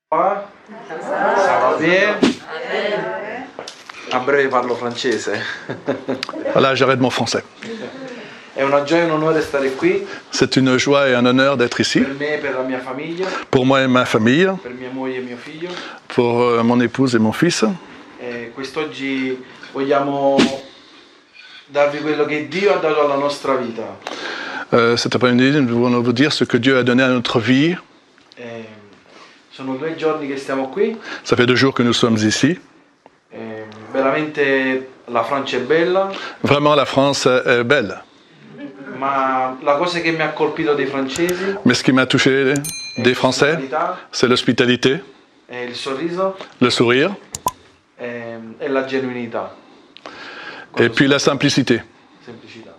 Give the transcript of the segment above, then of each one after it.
Ça va bien? A breve parlo francese. Voilà, j'arrête mon français. È una gioia e un onore stare qui. C'est une joie et un honneur d'être ici. Per me e per la mia famiglia. Pour moi et ma famille. Per mia moglie e mio figlio. Pour mon épouse et mon fils. E quest'oggi vogliamo darvi quello che Dio ha dato alla nostra vita. Cet après-midi, nous voulons vous dire ce que Dieu a donné à notre vie. Sono 2 giorni che stiamo qui. Ça fait 2 jours que nous sommes ici. Veramente la Francia è bella. Vraiment, la France est belle. Ma la cosa che mi ha colpito dei francesi. Mais ce qui m'a touché des Français, c'est l'hospitalité, il sorriso, le sourire, e la genuinità. et puis la simplicité. Semplicità.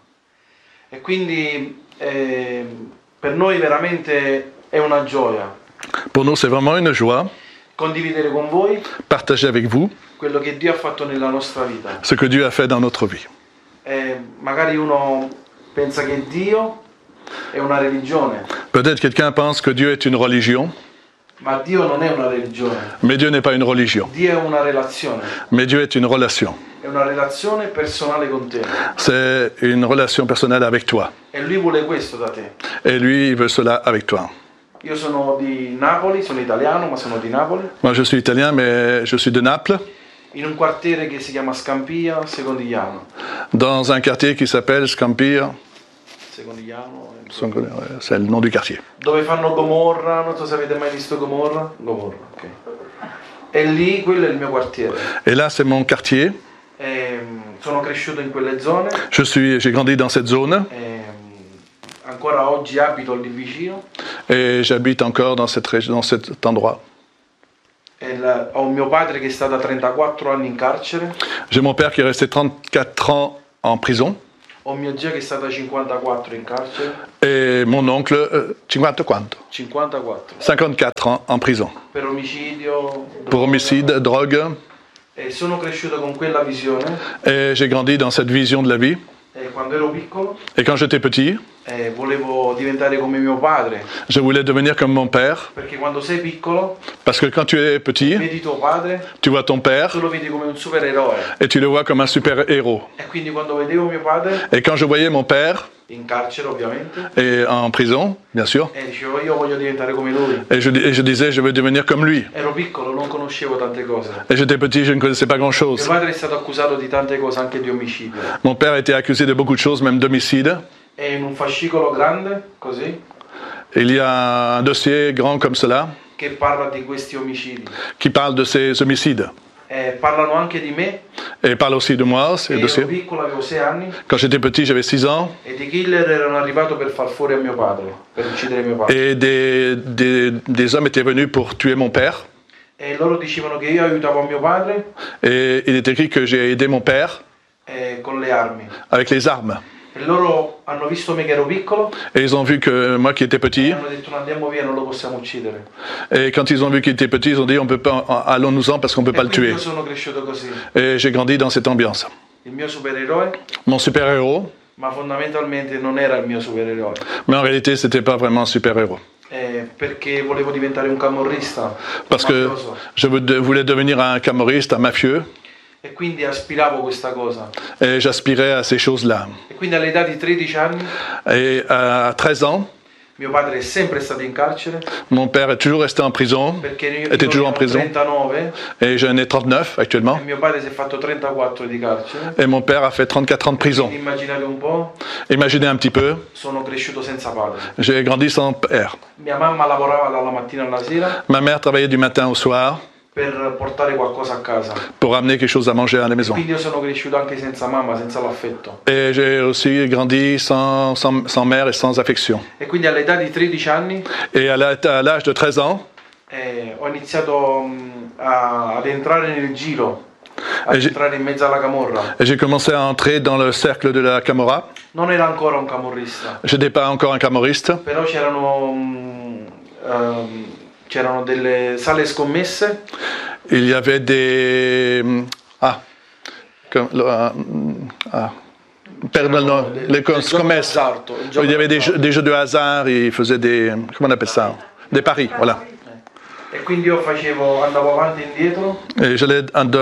E quindi per noi veramente è una gioia. Pour nous, c'est vraiment une joie. Condividere con voi partager avec vous quello che Dio ha fatto nella nostra vita. Ce que Dieu a fait dans notre vie. Magari uno pensa che Dio è una religione. Peut-être quelqu'un pense que Dieu est une religion. Ma Dio non è una religione. Mais Dieu n'est pas une religion. Dio è una relazione. Mais Dieu est une relation. È una relazione personale con te. C'est une relation personnelle avec toi. E Lui vuole questo da te. Et lui, il veut cela avec toi. Io sono di Napoli, sono italiano, ma sono di Napoli. Moi, je suis italien, mais je suis de Naples. In un quartiere che si chiama Scampia, Secondigliano. Dans un quartier qui s'appelle Scampia. Secondigliano. C'est le nom du quartier. Dove fanno Gomorra, non so se avete mai visto Gomorra. Gomorra, ok. E lì, quello è il mio quartiere. Et là, c'est mon quartier. Sono cresciuto in quelle zone. J'ai grandi dans cette zone. Ancora oggi abito lì vicino. Et j'habite encore dans cet endroit. Ho mio padre che è stato 34 anni in carcere. J'ai mon père qui est resté 34 ans en prison. Ho mio zio che è stato 54 in carcere. Et mon oncle, 50 quanto? 54. 54 ans en prison. Per omicidio. Pour homicide, drogue. E sono cresciuto con quella visione. Et j'ai grandi dans cette vision de la vie. Quando ero piccolo. Et quand j'étais petit. Volevo diventare come mio padre. Je voulais devenir comme mon père. Perché quando sei piccolo. Parce que quand tu es petit. Vedi tuo padre. Tu vois ton père. Tu lo vedi come un supereroe. Et tu le vois comme un super-héros. E quindi quando vedevo mio padre. Et quand je voyais mon père. In carcere ovviamente. Et en prison, bien sûr. E dicevo io voglio diventare come lui. Et je disais je veux devenir comme lui. Ero piccolo, non conoscevo tante cose. Et j'étais petit, je ne connaissais pas grand-chose. Mio padre è stato accusato di tante cose, anche di omicidio. Mon père a été accusé de beaucoup de choses, même d'homicide. E in un fascicolo grande, così. Il y a un dossier grand comme cela. Che parla di questi omicidi. Qui parle de ces homicides. Parlano anche di me. Et parle aussi de moi, ces dossiers. Ero piccolo, avevo 6 anni. Quand j'étais petit, j'avais 6 ans. E dei killer erano arrivati per far fuori a mio padre, per uccidere mio padre. Et des hommes étaient venus pour tuer mon père. E loro dicevano che io aiutavo mio padre. Et il est écrit que j'ai aidé mon père. Con le armi. Avec les armes. E loro hanno visto me che ero piccolo. Et ils ont vu que moi qui étais petit. Hanno detto non andiamo via, non lo possiamo uccidere. Et quand ils ont vu qu'il était petit, ils ont dit on peut pas, allons-nous-en parce qu'on peut pas le tuer. Io sono cresciuto così. Et j'ai grandi dans cette ambiance. Il mio supereroe. Mon super-héros. Ma fondamentalmente non era il mio supereroe. Mais en réalité, c'était pas vraiment un super-héros. Perché volevo diventare un camorrista. Parce que je voulais devenir un camorriste, un mafieux. E quindi aspiravo questa cosa. Et j'aspirais à ces choses-là. E quindi all'età di 13 anni. Et à 13 ans. Mio padre è sempre stato in carcere. Mon père est toujours resté en prison. Était toujours en prison. 39. Et j'en ai 39 actuellement. E mio padre si è fatto 34 di carcere. Et mon père a fait 34 ans de prison. Immaginate un po'. Imaginez un petit peu. Sono cresciuto senza padre. J'ai grandi sans père. Mia mamma lavorava dalla mattina alla sera. Ma mère travaillait du matin au soir. Per portare qualcosa a casa. Pour amener quelque chose à manger à la maison. Quindi io sono cresciuto anche senza mamma, senza l'affetto. Et j'ai aussi grandi sans mère et sans affection. E quindi all'età di 13 anni. Et à l'âge de 13 ans. Ho iniziato ad entrare nel giro. A entrare in mezzo alla camorra. Et j'ai commencé à entrer dans le cercle de la Camorra. Non ero ancora un camorrista. Je n'étais pas encore un camorriste. Però c'erano delle sale scommesse. Il y avait des les commerces. Il y avait des jeux de hasard, ils faisaient des, comment on appelle ça? Des paris, voilà. E quindi io andavo avanti e indietro. Et j'allais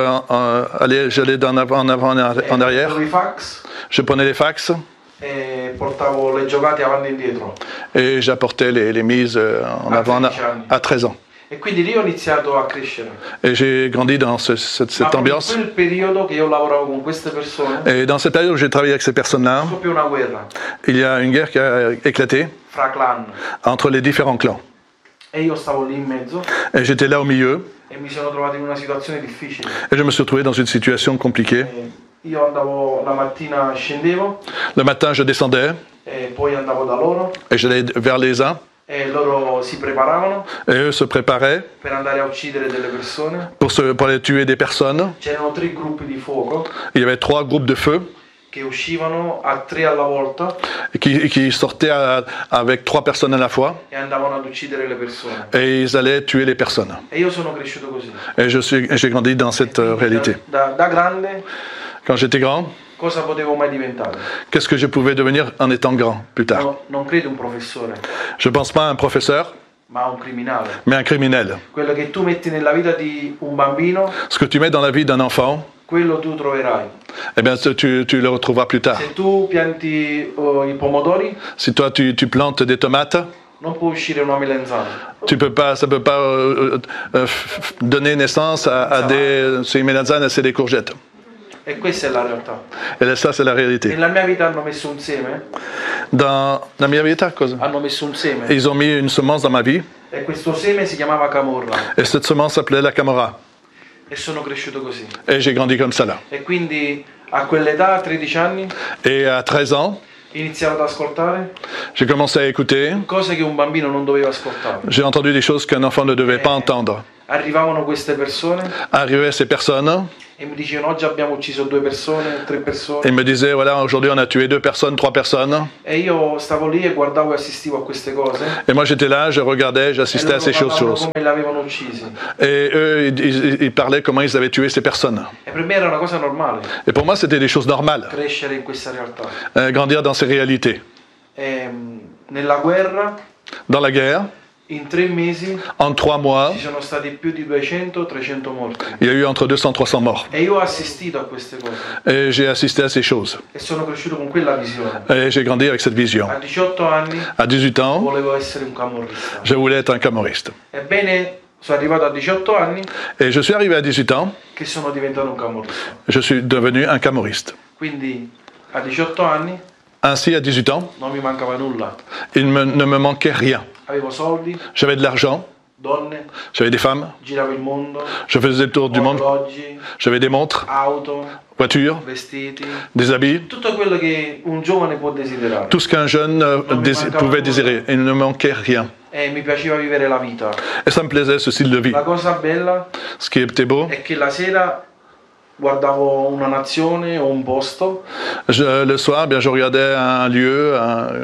d'en avant, en avant, en arrière. Avevo i fax Je prenais les fax e portavo le giocate avanti e indietro. et j'apportais les mises en avant à 13 ans. E quindi lì ho iniziato a crescere. Et j'ai grandi dans cette ambiance. Ma in quel periodo che io lavoravo con queste persone, Et dans cette période où j'ai travaillé avec ces personnes-là, scoppia una guerra il y a une guerre qui a éclaté fra clan. entre les différents clans. E io stavo lì in mezzo Et j'étais là au milieu e mi sono trovato in una situazione difficile. et je me suis retrouvé dans une situation compliquée. Io andavo la mattina, scendevo Le matin, je descendais e poi andavo da loro et j'allais vers les uns e loro si preparavano et eux se préparaient per andare a uccidere delle persone. pour aller tuer des personnes. C'erano 3 gruppi di fuoco Il y avait 3 groupes de feu che uscivano a 3 alla volta qui sortaient avec 3 personnes à la fois e andavano ad uccidere le persone. et ils allaient tuer les personnes. E io sono cresciuto così. Et j'ai grandi dans cette réalité. Da grande Quand j'étais grand, cosa potevo mai diventare? qu'est-ce que je pouvais devenir en étant grand plus tard? No, non credo un professore, Je ne pense pas à un professeur, ma un criminale. mais un criminel. Quello che tu metti nella vita di un bambino, Ce que tu mets dans la vie d'un enfant, quello tu troverai. eh bien, tu le retrouveras plus tard. Se tu pianti i pomodori, Si toi, tu plantes des tomates, non può uscire una melenzana. ça peut pas donner naissance à c'est une mélanzane, c'est des courgettes. E questa è la realtà. Et ça, c'est la réalité. Nella mia vita hanno messo un seme, Dans la mia vita, cosa? hanno messo un seme. Ils ont mis une semence dans ma vie, E questo seme si chiamava camorra. et cette semence s'appelait la Camorra. E sono cresciuto così. Et j'ai grandi comme ça là. E quindi a quell'età, a 13 anni, Et à 13 ans, iniziavo ad ascoltare j'ai commencé à écouter. cose che un bambino non doveva ascoltare. J'ai entendu des choses qu'un enfant ne devait pas entendre. Arrivavano queste persone Arrivaient ces personnes e mi dicevano oggi abbiamo ucciso 2 persone, 3 persone. et me disaient, voilà, aujourd'hui on a tué 2 personnes, 3 personnes. E io stavo lì e guardavo e assistivo a queste cose. Et moi j'étais là, je regardais, j'assistais E à ces loro parlavano choses. come le avevano uccisi. Et eux, ils parlaient comment ils avaient tué ces personnes. E per me era una cosa normale Et pour moi, c'était des choses normales, crescere in questa realtà. grandir dans ces réalités. E, nella guerra, Dans la guerre, in 3 mesi, en 3 mois, ci sono stati più di 200-300 morti. il y a eu entre 200 et 300 morts. E io ho assistito a queste cose. Et j'ai assisté à ces choses. E sono cresciuto con quella visione. Et j'ai grandi avec cette vision. A 18 anni À 18 ans, volevo essere un camorrista. je voulais être un camorriste. Ebbene, sono arrivato a 18 anni Et je suis arrivé à 18 ans, che sono diventato un camorrista. je suis devenu un camorriste. Quindi a 18 anni Ainsi, à 18 ans, non mi mancava nulla. ne me manquait rien. Avevo soldi, J'avais de l'argent, donne, j'avais des femmes, giravo il mondo, je faisais le tour du monde, orologi, j'avais des montres, auto, voitures, vestiti, des habits, tutto quello che un giovane può desiderare. tout ce qu'un jeune pouvait désirer. Il ne me manquait rien. E mi piaceva vivere la vita. Et ça me plaisait, ce style de vie. La cosa bella Ce qui était beau, è che la sera guardavo una nazione o un posto le soir, bien, je regardais un lieu,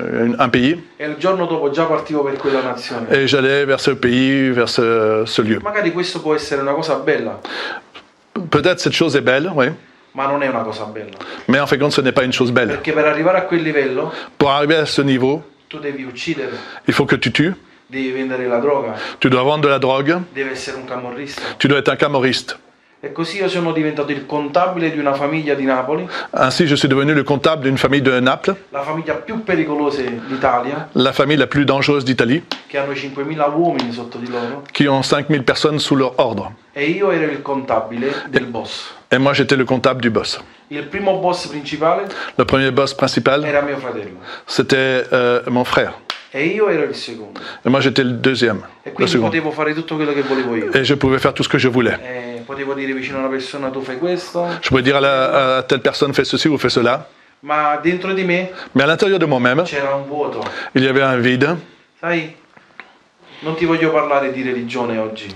un pays, e il giorno dopo già partivo per quella nazione. et j'allais vers ce pays, vers ce lieu. Magari questo può essere una cosa bella, Peut-être cette chose est belle, oui, ma non è una cosa bella. mais en fin de compte, ce n'est pas une chose belle. Perché per arrivare a quel livello Pour arriver à ce niveau, tu devi uccidere, il faut que tu tues, devi vendere la droga, tu dois vendre de la drogue, devi essere un camorrista. tu dois être un camorriste. E così io sono diventato il contabile di una famiglia di Napoli, Ainsi, je suis devenu le comptable d'une famille de Naples, la famiglia più pericolosa d'Italia, la famille la plus dangereuse d'Italie, che hanno 5.000 uomini sotto di loro, qui ont 5000 personnes sous leur ordre. e io ero il contabile del boss. Et moi, j'étais le comptable du boss. Il primo boss principale Le premier boss principal, era mio fratello c'était mon frère. e io ero il secondo. Et moi, j'étais le deuxième, E le quindi second. potevo fare tutto quello che volevo io. Et je pouvais faire tout ce que je voulais. Potevo dire vicino a una persona tu fai questo, Je pouvais dire à telle personne, fais ceci ou fais cela. ma dentro di me Mais à l'intérieur de moi-même, c'era un vuoto. il y avait un vide. Sai, non ti voglio parlare di religione oggi,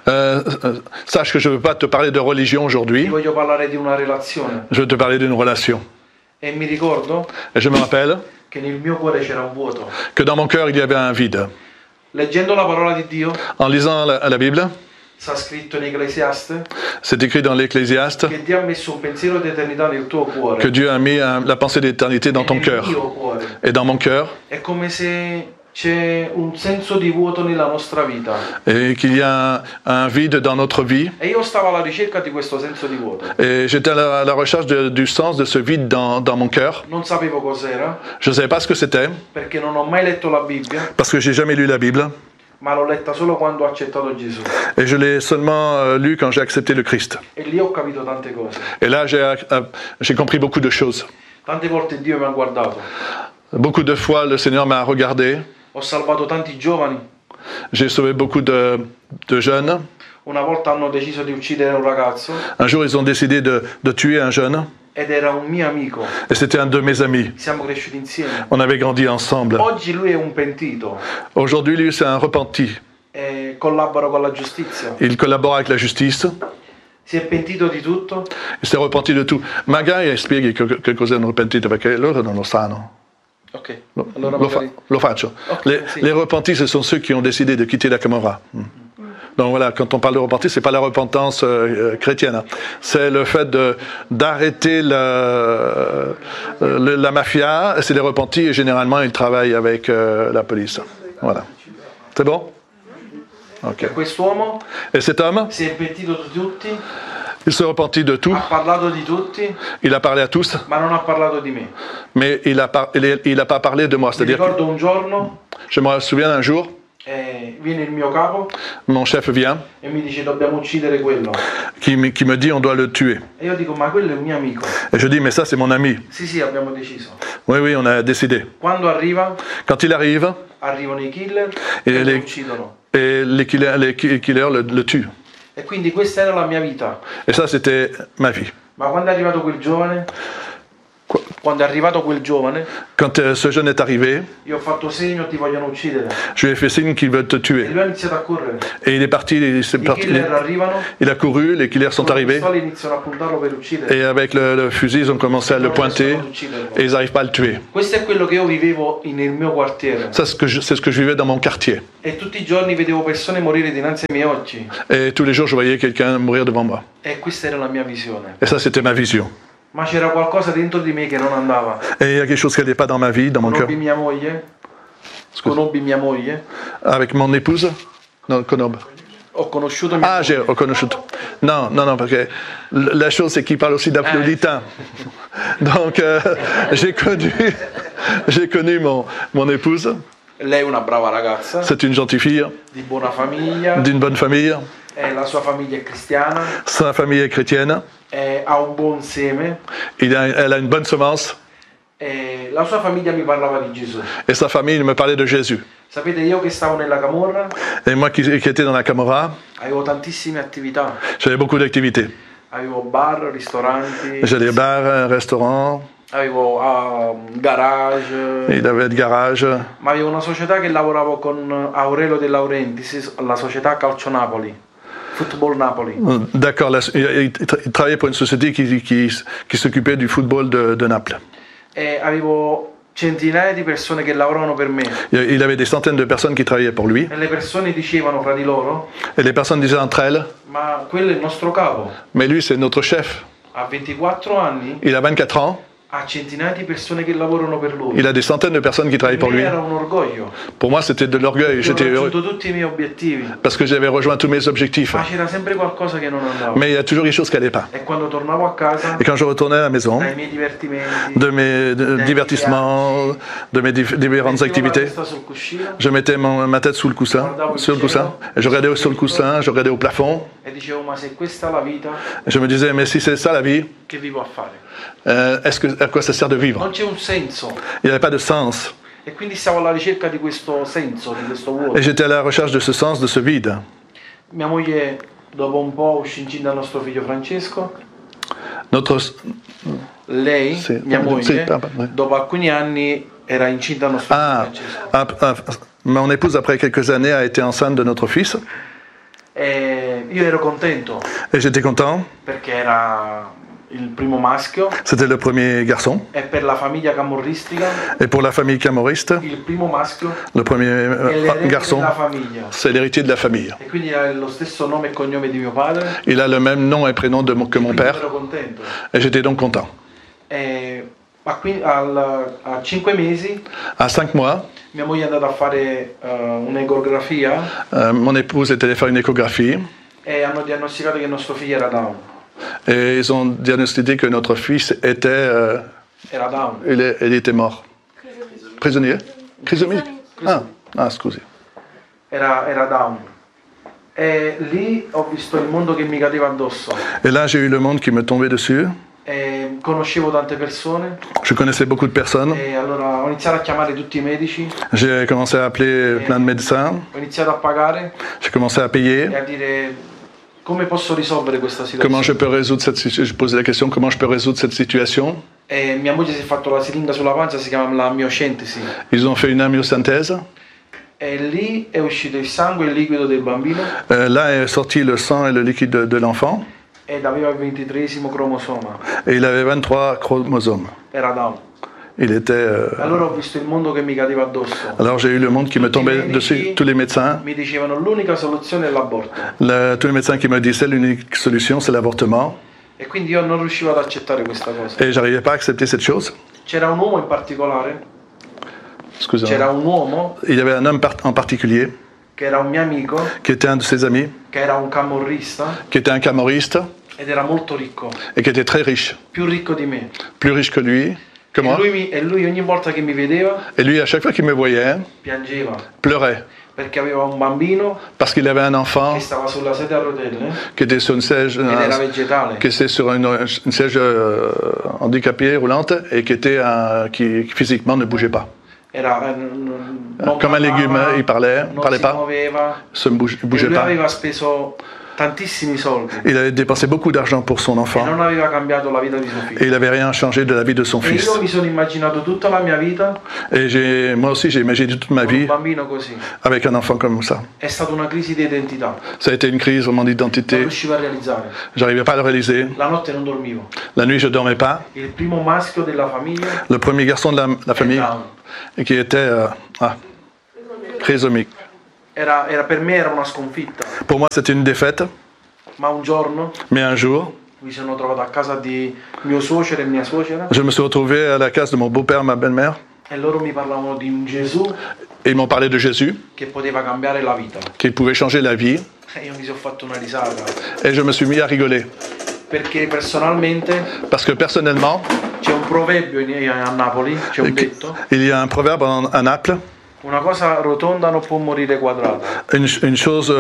Sache que je ne veux pas te parler de religion ti aujourd'hui. voglio parlare di una relazione. Je veux te parler d'une relation. E mi ricordo Et je me rappelle che nel mio cuore c'era un vuoto. que dans mon cœur, il y avait un vide. Leggendo la parola di Dio, En lisant la Bible, sta scritto in Ecclesiaste, c'est écrit dans l'Ecclésiaste che Dio ha messo un pensiero di eternità nel tuo cuore. que Dieu a mis la pensée d'éternité dans e ton nel cœur. mio cuore. Et dans mon cœur, È come se c'è un senso di vuoto nella nostra vita. Et qu'il y a un vide dans notre vie. E io stavo alla ricerca di questo senso di vuoto. Et j'étais à la recherche du sens de ce vide dans mon cœur. Non sapevo cos'era. Je ne savais pas ce que c'était, Perché non ho mai letto la Bibbia, parce que j'ai jamais lu la Bible. ma l'ho letta solo quando ho accettato Gesù. Et je l'ai seulement lu quand j'ai accepté le Christ. E lì ho capito tante cose. Et là, j'ai compris beaucoup de choses. Tante volte Dio mi ha guardato. Beaucoup de fois, le Seigneur m'a regardé. Ho salvato tanti giovani. J'ai sauvé beaucoup de jeunes. Una volta hanno deciso di uccidere un ragazzo Un jour, ils ont décidé de tuer un jeune. ed era un mio amico. Et c'était un de mes amis. Siamo cresciuti insieme. On avait grandi ensemble. Oggi lui è un pentito Aujourd'hui, lui, c'est un repenti. e collabora con la giustizia. Il collabore avec la justice. Si è pentito di tutto. Il s'est repenti de tout. Magari spieghi che cos'è un repentito, perché loro non lo sanno. Ok, allora magari... Lo faccio. Okay, sì. Les repentis, ce sont ceux qui ont décidé de quitter la Camorra. Donc voilà, quand on parle de repentis, c'est pas la repentance chrétienne. C'est le fait d'arrêter la mafia. C'est les repentis et généralement ils travaillent avec la police. Voilà. C'est bon? Ok. E quest'uomo Et cet homme, si è pentito di tutti, il se repentit de tout. ha parlato di tutti, Il a parlé à tous, ma non ha parlato di me. mais il a pas parlé de moi. Mi C'est-à-dire, ricordo un giorno je me souviens d'un jour, viene il mio capo mon chef vient, e mi dice dobbiamo uccidere quello. qui me dit on doit le tuer. E io dico ma quello è un mio amico. Et je dis mais ça c'est mon ami. Sì, abbiamo deciso. Oui, on a décidé. Quando arriva, Quand il arrive, arrivano i killer E e le- lo uccidono. et les killers le tuent. E quindi questa era la mia vita. Et ça c'était ma vie. Ma quando è arrivato quel giovane, quando è arrivato quel giovane, Quand ce jeune est arrivé, io ho fatto segno ti vogliono uccidere. je lui ai fait signe qu'il veut te E tuer. lui ha iniziato a correre. Et il est parti, I killer arrivano, il a couru, les killers sont con le arrivés. pistole iniziano a puntarlo per uccidere. Et avec le fusil, ils ont commencé à le pointer et ils n'arrivent pas à le tuer. Questo è quello che io vivevo nel mio quartiere. Ça, c'est ce que je vivais dans mon quartier. E tutti i giorni vedevo persone morire dinanzi ai miei occhi. Et tous les jours, je voyais quelqu'un mourir devant moi. E questa era la mia visione. Et ça, c'était ma vision. Ma c'era qualcosa dentro di me che non andava. Et il y a quelque chose qui n'allait pas dans ma vie, dans mon cœur. Conobbi mia moglie. Conobbi mia moglie. Avec mon épouse. Non, Konob. Ho conosciuto mia Ah, j'ai moglie. reconnu. Non, parce que la chose, c'est qu'il parle aussi napolitain. Donc, j'ai connu mon épouse. Lei è una brava ragazza, C'est une gentille fille, di buona famiglia. d'une bonne famille. La sua famiglia è cristiana. Sa famille est chrétienne. Ha un buon seme. Elle a une bonne semence. La sua famiglia mi parlava di Gesù. Et sa famille me parlait de Jésus. Sapete, io che stavo nella camorra Et moi qui étais dans la Camorra, avevo tantissime attività. j'avais beaucoup d'activités. Avevo bar, ristoranti, J'allais au bar, un restaurant, avevo garage. il avait de garage. Ma avevo una società che lavoravo con Aurelio De Laurentiis, la società Calcio Napoli, Football Napoli. D'accord, il travaillait pour une société qui s'occupait du football de Naples. E avevo centinaia di persone che lavoravano per me. Il avait des centaines de personnes qui travaillaient pour lui. E le persone dicevano fra di loro, Et les personnes disaient entre elles, ma quello è il nostro capo. mais lui c'est notre chef. Ha 24 anni, Il a 24 ans, ha centinaia di persone che lavorano per lui. il a des centaines de personnes qui travaillent pour Per me lui. era un orgoglio. Pour moi c'était de l'orgueil, Io ho j'étais heureux raggiunto tutti i miei obiettivi, parce que j'avais rejoint tous mes objectifs. ma c'era sempre qualcosa che non andava. Mais il y a toujours quelque chose qui n'allait pas. E quando tornavo a casa, Et quand je retournais à la maison, dai miei divertimenti, de mes divertissements, de mes différentes mettevo la activités, testa sul cuscino je mettais ma tête sous le coussin, et je regardais sur le coussin, je regardais au plafond, e dicevo, ma se questa è la vita, et je me disais, mais si c'est ça la vie, che vivo a fare? à quoi ça sert de vivre? Non c'è un senso. Il n'y avait pas de sens. E quindi stavo alla ricerca di questo senso, di questo vuoto. Et j'étais à la recherche de ce sens, de ce vide. Mia moglie, dopo un po', uscì incinta il nostro figlio Francesco. Lei, Sì, mia moglie, sì, vai. dopo alcuni anni era incinta il nostro figlio Francesco. Mon épouse, après quelques années, a été enceinte de notre fils. E io ero contento Et j'étais content. perché era il primo maschio C'était le premier garçon. e per la famiglia camorristica Et pour la famille camorriste, il primo maschio le premier è l'erede garçon, della famiglia. c'est l'héritier de la famille. E quindi ha lo stesso nome e cognome di mio padre. Il a le même nom et prénom que mon Quindi père. ero contento. Et j'étais donc content. E A 5 mesi À 5 mois, mia moglie è andata a fare un'ecografia mon épouse est allée faire une échographie e hanno diagnosticato che il nostro figlio era Down. et ils ont diagnostiqué que notre fils était, Era Down. il était mort. Prisonnier. Trisomie. Ah, scusi. Era Down. E lì ho visto il mondo che mi cadeva addosso. Et là, j'ai eu le monde qui me tombait dessus. E conoscevo tante persone Je connaissais beaucoup de personnes. e allora ho iniziato a chiamare tutti i medici, J'ai commencé à appeler plein de médecins. ho iniziato a pagare J'ai commencé à e payer. a dire come posso risolvere questa Comment situazione. je peux résoudre cette situation? Je posais la question, comment je peux résoudre cette situation? E mia moglie si è fatto la siringa sulla pancia, si chiama la miocentesi. Ils ont fait une amyosynthèse. E lì è uscito il sangue e il liquido del bambino Là est sorti le sang et le liquide de l'enfant. ed aveva il 23esimo cromosoma. Et il avait 23 chromosomes. Era Down. Il était. Allora ho visto il mondo che mi cadeva addosso. Alors j'ai eu le monde qui me tombait dessus. Tous les médecins. Mi dicevano l'unica soluzione è l'aborto. Tous les médecins qui me disaient l'unique solution c'est l'avortement. E quindi io non riuscivo ad accettare questa cosa. Et j'arrivais pas à accepter cette chose. C'era un uomo in particolare, Excusez-moi. c'era un uomo Il y avait un homme en particulier che era un mio amico, qui était un de ses amis, che era un camorrista qui était un camorriste ed era molto ricco, et qui était très riche. più ricco di me. Plus riche que lui, que moi. E lui ogni volta che mi vedeva Et lui, à chaque fois qu'il me voyait, piangeva pleurait. perché aveva un bambino Parce qu'il avait un enfant che stava sulla sedia a rotelle qui était sur une siège, ed era vegetale. qui était sur une siège handicapée roulante et qui était qui physiquement ne bougeait pas. Era non Comme un légume, parlava, il parlait non si pas, muoveva. se ne E bougeait lui pas. aveva speso tantissimi soldi Il avait dépensé beaucoup d'argent pour son e enfant non aveva cambiato la vita di suo et figlio. il n'avait rien changé de la vie de son E fils. io mi sono immaginato tutta la mia vita Et moi aussi, j'ai imaginé toute ma con un vie bambino così. avec un enfant comme ça. È stata una crisi di identità, Ça a été une crise vraiment non d'identité. riuscivo a realizzare. J'arrivais pas à le réaliser. La notte non dormivo. La nuit, je dormais pas. Il primo maschio della famiglia Le premier garçon de la è famille, Down. et qui était trisomique. Per me era una sconfitta, Pour moi, c'était une défaite. ma un giorno Mais un jour, mi sono trovato a casa di mio suocero e mia suocera je me suis retrouvé à la case de mon beau-père et ma belle-mère. e loro mi parlavano di un Gesù Et ils m'ont parlé de Jésus, che poteva cambiare la vita. qui pouvait changer la vie. E io mi sono fatto una risata, Et je me suis mis à rigoler. perché personalmente Parce que personnellement, c'è un proverbio a Napoli, c'è un detto, il y a un proverbe à Naples. una cosa rotonda non può morire quadrata. Une chose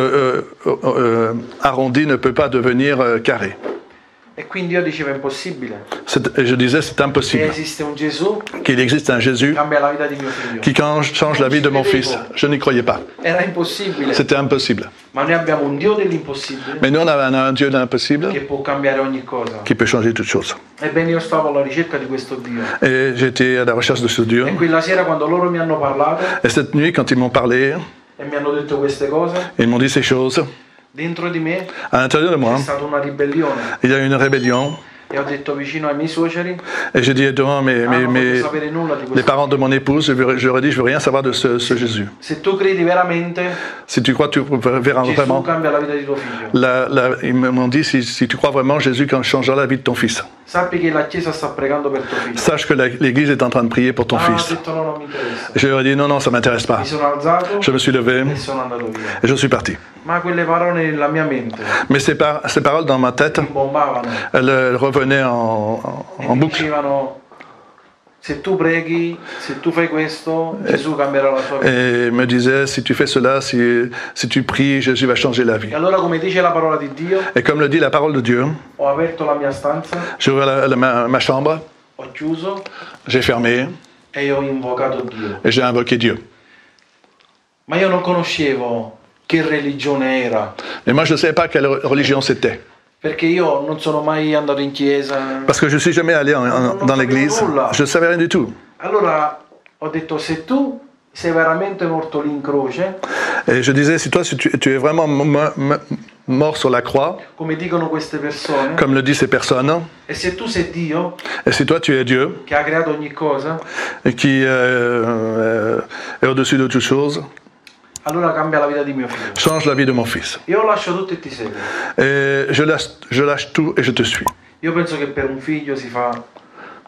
arrondie ne peut pas devenir carrée. E quindi io dicevo è impossibile Et je disais, c'est che impossible esiste un Gesù qu'il existe un Jésus che cambia la vita di mio figlio. qui change la vie de mon fils. Je n'y croyais pas. Era impossibile, C'était impossible. ma noi abbiamo un Dio dell'impossibile Mais nous, on a un Dieu de l'impossible che può cambiare ogni cosa. qui peut changer toutes choses. Ebbene io stavo alla ricerca di questo Dio Et j'étais à la recherche de ce Dieu. e quella sera quando loro mi hanno parlato Et cette nuit, quand ils m'ont parlé, e mi hanno detto queste cose, ils m'ont dit ces choses, dentro di me à l'intérieur de moi, è stata una ribellione il y a eu une rébellion. e ho detto vicino ai miei suoceri Et j'ai dit devant non voglio sapere nulla di les questo. parents de mon épouse, j'aurais dit, je veux rien savoir de ce Jésus. Se tu credi veramente, Si tu crois, tu verras Gesù vraiment. cambia la vita di tuo figlio. Ils m'ont dit, si tu crois vraiment, Jésus changera la vie de ton fils. Sappi che la Chiesa sta pregando per tuo figlio. Sache que l'Église est en train de prier pour ton Ho fils. detto no, non mi interessa. Je leur ai dit, non, ça m'intéresse pas. Mi sono alzato Je me suis levé e sono andato via. et je suis parti. Ma quelle parole nella mia mente Mais ces paroles dans ma tête, mi bombavano elles revenaient en e mi boucle. dicevano se tu preghi, se tu fai questo, Gesù cambierà la tua vita. Et me disaient, si tu fais cela, si tu pries, Jésus va changer la vie. E allora, come dice la parola di Dio, Et comme le dit la parole de Dieu, ho aperto la mia stanza, j'ai ouvert ma chambre, ho chiuso j'ai fermé e ho invocato Dio. et j'ai invoqué Dieu. Ma io non conoscevo che religione era, Mais moi, je ne savais pas quelle religion c'était. perché io non sono mai andato in chiesa. Parce que je ne suis jamais allé dans l'église. Je ne savais rien du tout. Allora ho detto, se tu sei veramente morto lì in croce, Et je disais, si tu es vraiment mort sur la croix, come dicono queste persone, comme le disent ces personnes, e se tu sei Dio et si toi tu es Dieu, che ha creato ogni cosa, et qui est au-dessus de toutes choses, allora cambia la vita di mio figlio. change la vie de mon fils. Io lascio tutto e ti seguo. Et je lâche tout et je te suis. Io penso che per un figlio si fa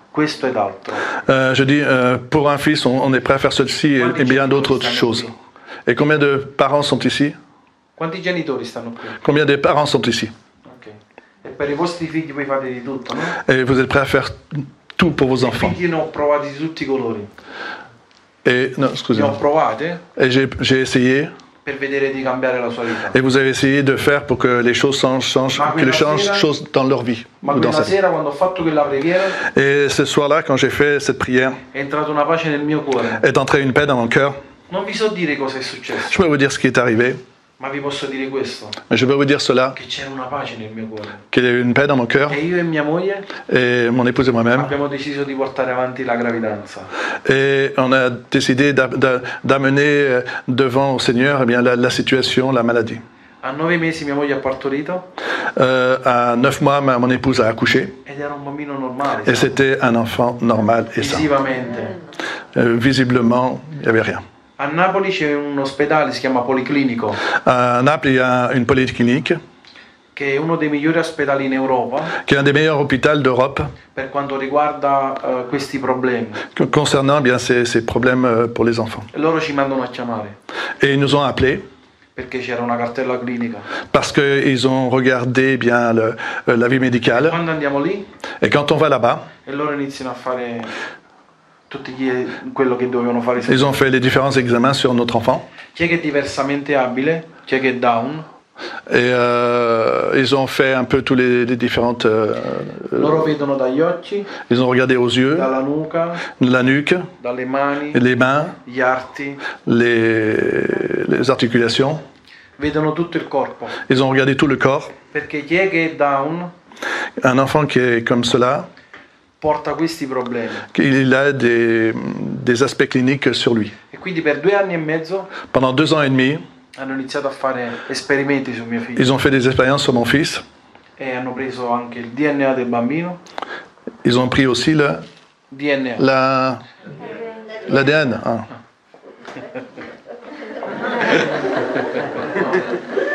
questo ed altro. Je dis, pour un fils, on est prêt à faire ceci et bien d'autres choses. Et combien de parents sont ici? Quanti genitori stanno qui? Combien de parents sont ici? Ok. E per i vostri figli voi fate di tutto, no? Et vous êtes prêts à faire tout pour vos enfants. Figli ne ho provati di tutti i colori. Et, non, Ne ho excusez-moi. provate Et j'ai essayé, per vedere di cambiare la sua vita. et vous avez essayé de faire pour que les choses changent que les choses dans leur vie. Ma Ou dans quella sa vie. sera quando ho fatto quella preghiera Et ce soir-là, quand j'ai fait cette prière, è entrata una pace nel mio cuore. est entrée une paix dans mon cœur. Non vi so dire cosa è successo, Je peux vous dire ce qui est arrivé, ma vi posso dire questo, mais je peux vous dire cela, che c'era una pace nel mio cuore. qu'il y a eu une paix dans mon cœur, E io e mia moglie et mon épouse et moi-même, abbiamo deciso di portare avanti la gravidanza. et on a décidé d'amener devant au Seigneur eh bien, la situation, la maladie. A 9 mesi mia moglie ha partorito À 9 mois, mon épouse a accouché, ed era un bambino normale, et c'était un enfant normal et sain. visivamente. Visiblement, il n'y avait rien. A Napoli c'è un ospedale, si chiama Policlinico, À Naples, il y a une polyclinique che è uno dei migliori ospedali in Europa qui est un des meilleurs hôpitaux d'Europe per quanto riguarda questi problemi. concernant bien ces problèmes pour les enfants. E loro ci mandano a chiamare Et ils nous ont appelés perché c'era una cartella clinica. parce qu'ils ont regardé bien l'avis médical. Quando andiamo lì Et quand on va là-bas, e loro iniziano a fare quello che dovevano fare. ils ont fait les différents examens sur notre enfant. Chi è che è diversamente abile, chi è che è down. Et ils ont fait un peu tous les différentes... Loro vedono dagli occhi, ils ont regardé aux yeux, dalla nuca, la nuque, dalle mani, les mains, gli arti, les articulations. vedono tutto il corpo. Ils ont regardé tout le corps. Perché chi è che è down Un enfant qui est comme cela, porta questi problemi. il a des aspects cliniques sur lui. E quindi per 2 anni e mezzo Pendant 2 ans et demi, hanno iniziato a fare esperimenti su mio figlio ils ont fait des expériences sur mon fils. e hanno preso anche il DNA del bambino, Ils ont pris aussi DNA. l'ADN. Hein.